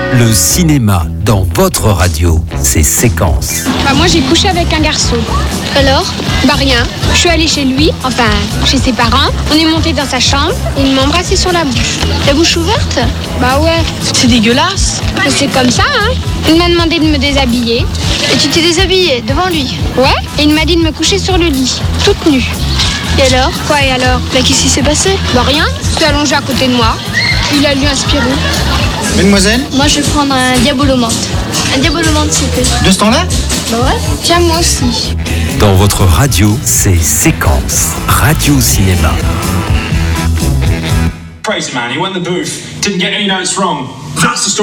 Le cinéma dans votre radio, c'est Séquence. Moi j'ai couché avec un garçon. Alors? Rien. Je suis allée chez lui, enfin chez ses parents. On est monté dans sa chambre et il m'a embrassé sur la bouche. La bouche ouverte? Ouais. C'est dégueulasse. C'est comme ça, hein. Il m'a demandé de me déshabiller. Et tu t'es déshabillée devant lui? Ouais. Et il m'a dit de me coucher sur le lit, toute nue. Et alors? Quoi et alors? Qu'est-ce qui s'est passé? Rien. Il s'est allongé à côté de moi. Il a lu un Spirou. Mademoiselle? Moi je vais prendre un diabolomante. Un diabolomante s'il te plaît. De ce temps-là? Ouais. Tiens, moi aussi. Dans votre radio, c'est Séquence. Radio Cinéma. Crazy man, he went in the booth, didn't get any notes wrong. That's the story.